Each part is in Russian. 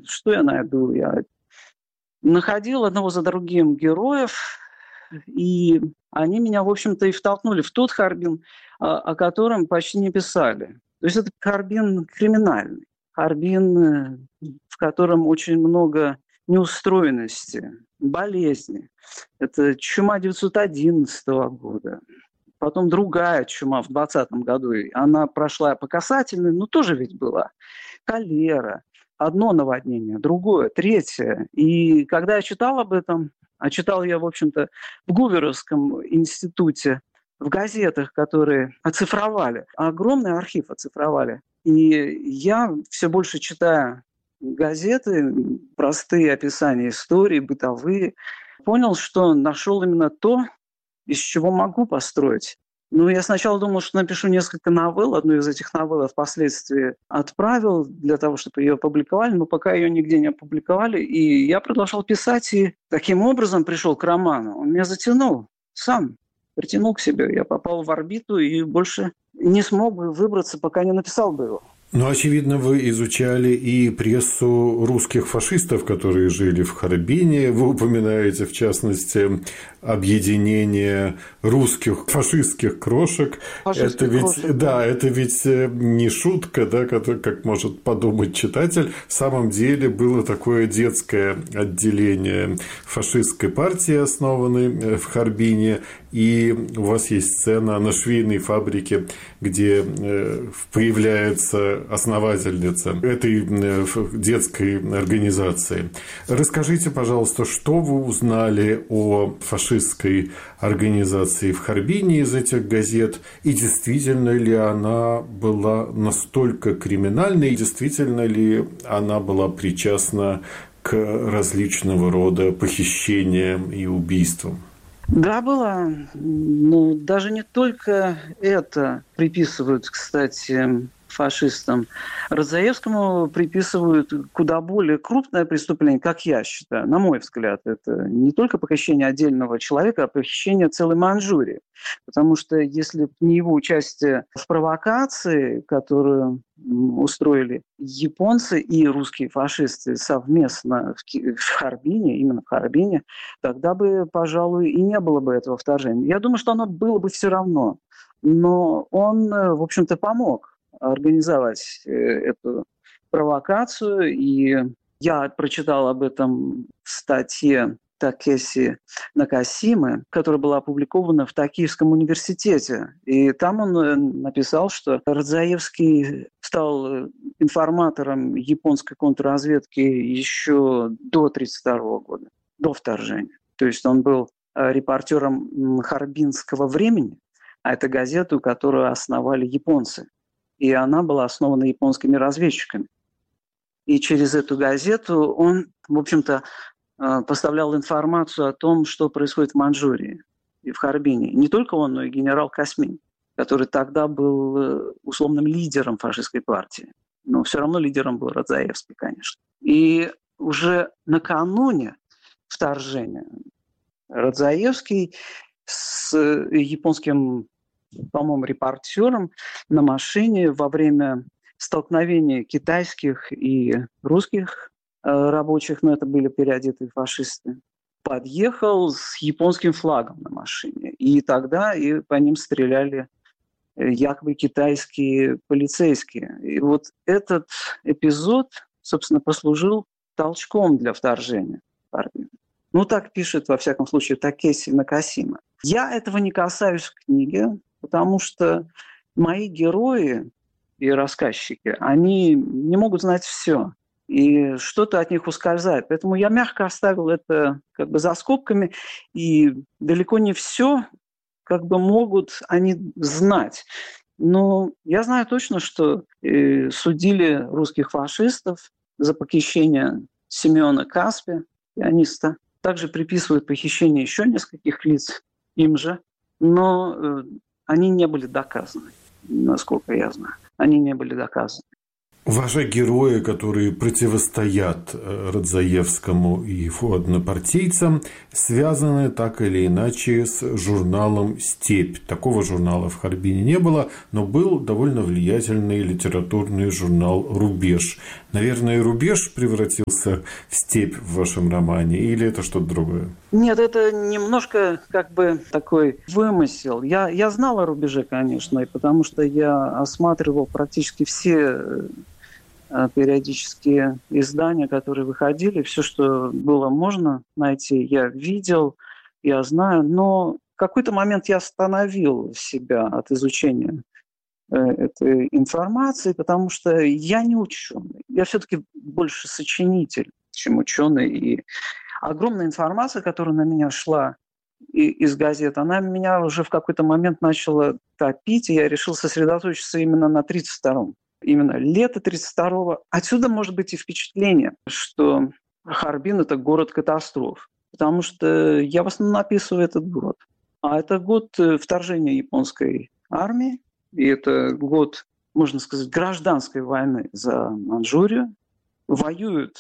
что я найду? Я находил одного за другим героев, и они меня, в общем-то, и втолкнули в тот Харбин, о котором почти не писали. То есть это Харбин криминальный, Харбин, в котором очень много неустроенности, болезни. Это чума 911 года. Потом другая чума в 2020 году. Она прошла по касательной, но тоже ведь была. Холера. Одно наводнение, другое, третье. И когда я читал об этом, а читал я, в общем-то, в Гуверовском институте, в газетах, которые оцифровали, огромный архив оцифровали. И я все больше читаю газеты, простые описания истории, бытовые, понял, что нашел именно то, из чего могу построить. Ну, я сначала думал, что напишу несколько новелл. Одну из этих новелл я впоследствии отправил для того, чтобы ее опубликовали, но пока ее нигде не опубликовали. И я продолжал писать, и таким образом пришел к роману. Он меня затянул сам, притянул к себе. Я попал в орбиту и больше не смог бы выбраться, пока не написал бы его. Ну, очевидно, вы изучали и прессу русских фашистов, которые жили в Харбине. Вы упоминаете, в частности, объединение русских фашистских крошек. Это ведь не шутка, да, как может подумать читатель. В самом деле было такое детское отделение фашистской партии, основанной в Харбине. И у вас есть сцена на швейной фабрике, где появляется основательница этой детской организации. Расскажите, пожалуйста, что вы узнали о фашистской организации в Харбине из этих газет, и действительно ли она была настолько криминальной, и действительно ли она была причастна к различного рода похищениям и убийствам? Да, была. Но даже не только это приписывают, кстати, фашистам. Радзаевскому приписывают куда более крупное преступление, как я считаю, на мой взгляд. Это не только похищение отдельного человека, а похищение целой Манчжурии. Потому что если бы не его участие в провокации, которую устроили японцы и русские фашисты совместно в Харбине, именно в Харбине, тогда бы, пожалуй, и не было бы этого вторжения. Я думаю, что оно было бы все равно. Но он, в общем-то, помог организовать эту провокацию. И я прочитал об этом в статье Такеси Накасимы, которая была опубликована в Токийском университете. И там он написал, что Радзаевский стал информатором японской контрразведки еще до 1932 года, до вторжения. То есть он был репортером «Харбинского времени», а это газету, которую основали японцы. И она была основана японскими разведчиками. И через эту газету он, в общем-то, поставлял информацию о том, что происходит в Манчжурии и в Харбине. Не только он, но и генерал Космин, который тогда был условным лидером фашистской партии. Но все равно лидером был Радзаевский, конечно. И уже накануне вторжения Радзаевский с японским, по-моему, репортером на машине во время столкновения китайских и русских рабочих, но это были переодетые фашисты, подъехал с японским флагом на машине. И тогда и по ним стреляли якобы китайские полицейские. И вот этот эпизод, собственно, послужил толчком для вторжения в Харбин. Ну, так пишет, во всяком случае, Такеси Накасима. Я этого не касаюсь в книге, потому что мои герои и рассказчики, они не могут знать все. И что-то от них ускользает. Поэтому я мягко оставил это как бы за скобками. И далеко не все как бы могут они знать. Но я знаю точно, что судили русских фашистов за похищение Семена Каспи, пианиста. Также приписывают похищение еще нескольких лиц им же. Но они не были доказаны, насколько я знаю. Они не были доказаны. Ваши герои, которые противостоят Радзаевскому и однопартийцам, связаны так или иначе с журналом «Степь». Такого журнала в Харбине не было, но был довольно влиятельный литературный журнал «Рубеж». Наверное, «Рубеж» превратился в «Степь» в вашем романе, или это что-то другое? Нет, это немножко такой вымысел. Я знал о «Рубеже», конечно, потому что я осматривал практически все периодические издания, которые выходили. Все, что было можно найти, я видел, я знаю. Но в какой-то момент я остановил себя от изучения этой информации, потому что я не ученый. Я все-таки больше сочинитель, чем ученый. И огромная информация, которая на меня шла из газет, она меня уже в какой-то момент начала топить, и я решил сосредоточиться именно на 1932-м. Именно лето 1932-го. Отсюда может быть и впечатление, что Харбин – это город катастроф. Потому что я в основном описываю этот год. А это год вторжения японской армии. И это год, можно сказать, гражданской войны за Манчжурию. Воюют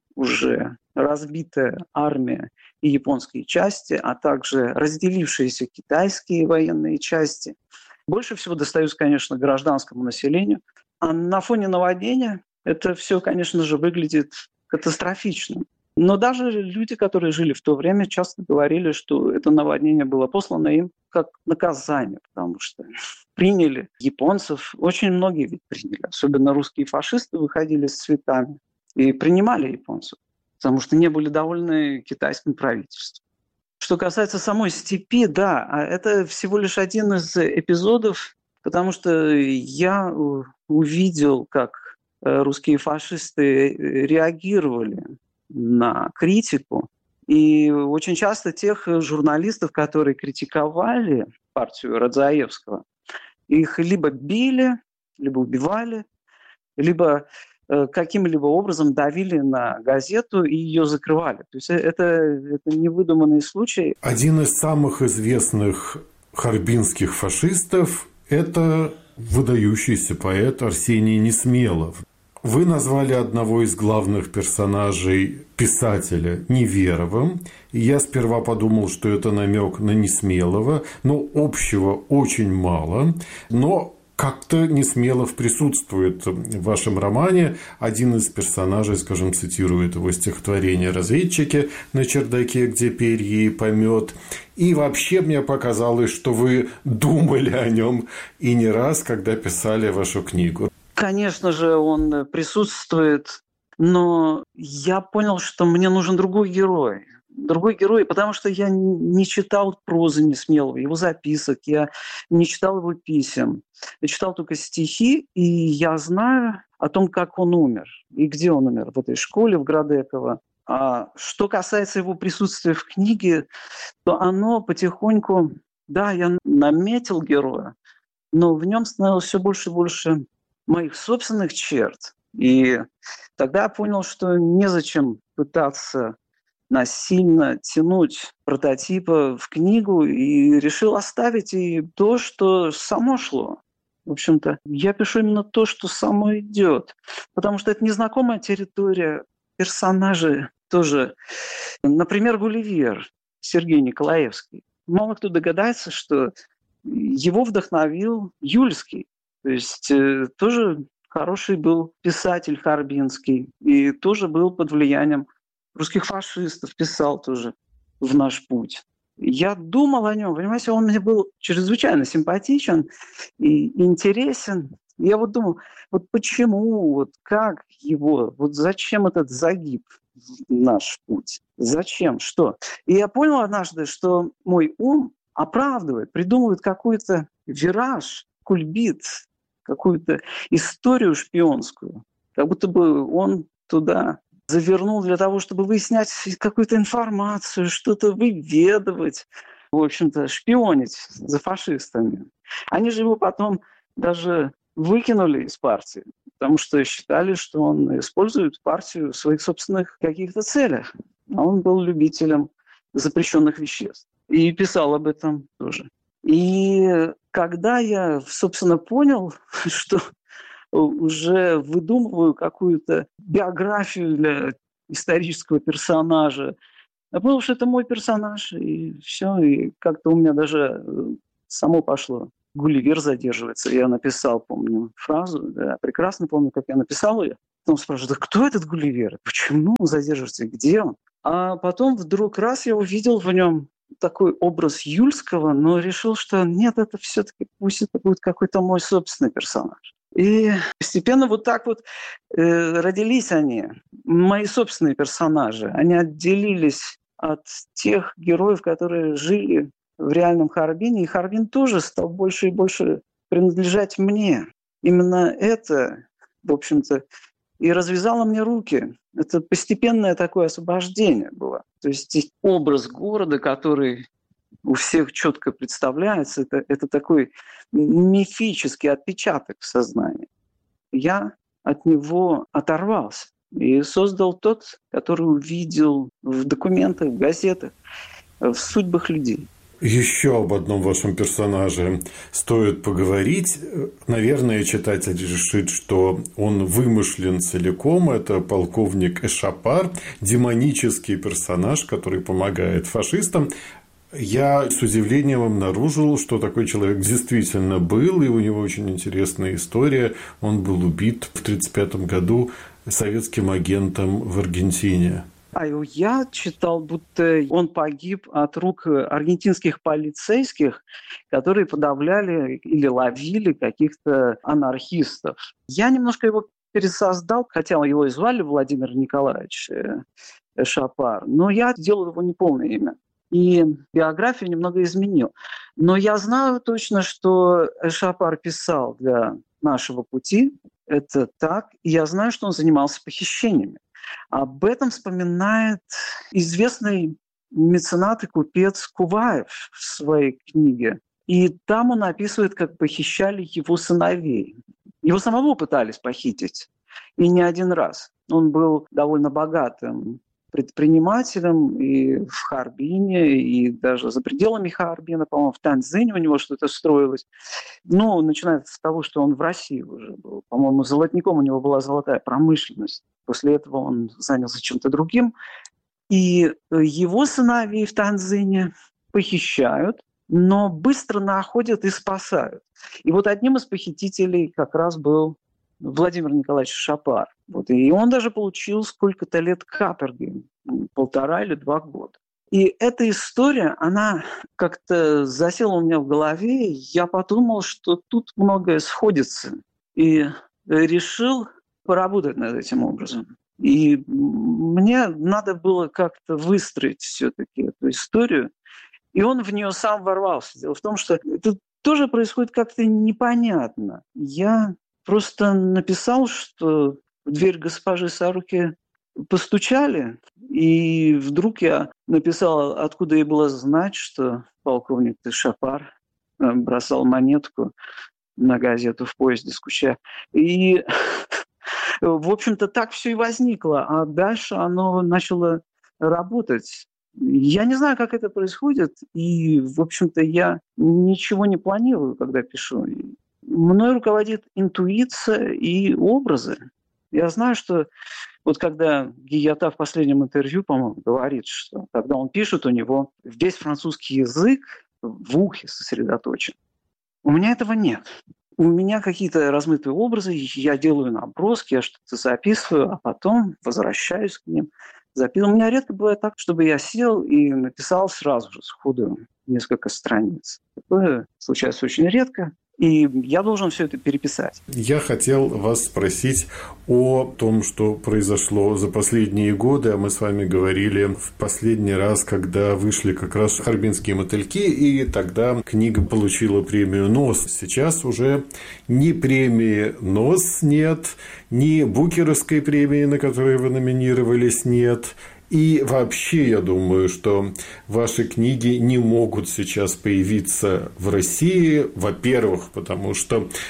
уже разбитая армия и японские части, а также разделившиеся китайские военные части. Больше всего достаются, конечно, гражданскому населению. А на фоне наводнения это все, конечно же, выглядит катастрофично. Но даже люди, которые жили в то время, часто говорили, что это наводнение было послано им как наказание, потому что приняли японцев. Очень многие ведь приняли. Особенно русские фашисты выходили с цветами и принимали японцев, потому что не были довольны китайским правительством. Что касается самой степи, да, это всего лишь один из эпизодов, потому что я увидел, как русские фашисты реагировали на критику. И очень часто тех журналистов, которые критиковали партию Радзаевского, их либо били, либо убивали, либо каким-либо образом давили на газету и ее закрывали. То есть это невыдуманный случай. Один из самых известных харбинских фашистов – это выдающийся поэт Арсений Несмелов. Вы назвали одного из главных персонажей писателя Неверовым. И я сперва подумал, что это намек на Несмелова, но общего очень мало. Но как-то Несмелов присутствует в вашем романе. Один из персонажей, скажем, цитирует его стихотворение «Разведчики на чердаке, где перья и помет». И вообще мне показалось, что вы думали о нем и не раз, когда писали вашу книгу. Конечно же, он присутствует, но я понял, что мне нужен другой герой. Другой герой, потому что я не читал прозы Несмелова, его записок, я не читал его писем. Я читал только стихи, и я знаю о том, как он умер, и где он умер, в этой школе в Градеково. А что касается его присутствия в книге, то оно потихоньку, да, я наметил героя, но в нем становилось все больше и больше моих собственных черт. И тогда я понял, что незачем пытаться насильно тянуть прототипа в книгу, и решил оставить и то, что само шло. В общем-то, я пишу именно то, что само идет. Потому что это незнакомая территория, персонажи тоже. Например, Гулливер, Сергей Николаевский. Мало кто догадается, что его вдохновил Юльский. То есть тоже хороший был писатель харбинский и тоже был под влиянием русских фашистов, писал тоже «В наш путь». Я думал о нем, понимаете, он мне был чрезвычайно симпатичен и интересен. Я вот думал, вот почему, вот как его, вот зачем этот загиб в наш путь? Зачем, что? И я понял однажды, что мой ум оправдывает, придумывает какой-то вираж, кульбит, какую-то историю шпионскую, как будто бы он туда завернул для того, чтобы выяснять какую-то информацию, что-то выведывать, в общем-то, шпионить за фашистами. Они же его потом даже выкинули из партии, потому что считали, что он использует партию в своих собственных каких-то целях. А он был любителем запрещенных веществ. И писал об этом тоже. И когда я, собственно, понял, что уже выдумываю какую-то биографию для исторического персонажа. Я понял, что это мой персонаж, и все. И как-то у меня даже само пошло. Гулливер задерживается. Я написал, помню, фразу, да, прекрасно помню, как я написал ее. Потом спрашивают, да кто этот Гулливер? Почему он задерживается? Где он? А потом вдруг раз я увидел в нем такой образ Юльского, но решил, что нет, это все-таки пусть это будет какой-то мой собственный персонаж. И постепенно вот так вот родились они, мои собственные персонажи. Они отделились от тех героев, которые жили в реальном Харбине, и Харбин тоже стал больше и больше принадлежать мне. Именно это, в общем-то, и развязало мне руки. Это постепенное такое освобождение было. То есть образ города, который у всех четко представляется, это такой мифический отпечаток в сознании. Я от него оторвался и создал тот, который увидел в документах, в газетах, в судьбах людей. Еще об одном вашем персонаже стоит поговорить. Наверное, читатель решит, что он вымышлен целиком. Это полковник Эшапар, демонический персонаж, который помогает фашистам. Я с удивлением обнаружил, что такой человек действительно был, и у него очень интересная история. Он был убит в 1935 году советским агентом в Аргентине. Я читал, будто он погиб от рук аргентинских полицейских, которые подавляли или ловили каких-то анархистов. Я немножко его пересоздал, хотя его и звали Владимир Николаевич Эшапар, но я делал его неполное имя. И биографию немного изменил. Но я знаю точно, что Эшапар писал для «Нашего пути». Это так. И я знаю, что он занимался похищениями. Об этом вспоминает известный меценат и купец Куваев в своей книге. И там он описывает, как похищали его сыновей. Его самого пытались похитить. И не один раз. Он был довольно богатым предпринимателем и в Харбине, и даже за пределами Харбина, по-моему, в Танзине у него что-то строилось. Ну, начиная с того, что он в России уже был. По-моему, золотником у него была золотая промышленность. После этого он занялся чем-то другим. И его сыновей в Танзине похищают, но быстро находят и спасают. И вот одним из похитителей как раз был Владимир Николаевич Эшапар. Вот. И он даже получил сколько-то лет каторги, 1,5 или 2 года. И эта история, она как-то засела у меня в голове. Я подумал, что тут многое сходится. И решил поработать над этим образом. И мне надо было как-то выстроить все-таки эту историю. И он в нее сам ворвался. Дело в том, что это тоже происходит как-то непонятно. Я просто написал, что в дверь госпожи Саруки постучали, и вдруг я написал, откуда ей было знать, что полковник Эшапар бросал монетку на газету в поезде с Куща. И, в общем-то, так все и возникло. А дальше оно начало работать. Я не знаю, как это происходит, и, в общем-то, я ничего не планирую, когда пишу. Мной руководит интуиция и образы. Я знаю, что вот когда Гийота в последнем интервью, по-моему, говорит, что когда он пишет, у него весь французский язык в ухе сосредоточен. У меня этого нет. У меня какие-то размытые образы, я делаю наброски, я что-то записываю, а потом возвращаюсь к ним. У меня редко бывает так, чтобы я сел и написал сразу же сходу несколько страниц. Такое случается очень редко. И я должен все это переписать. Я хотел вас спросить о том, что произошло за последние годы. Мы с вами говорили в последний раз, когда вышли как раз «Харбинские мотыльки», и тогда книга получила премию «НОС». Сейчас уже ни премии «НОС» нет, ни Букеровской премии, на которой вы номинировались, нет. И вообще, я думаю, что ваши книги не могут сейчас появиться в России, во-первых, потому что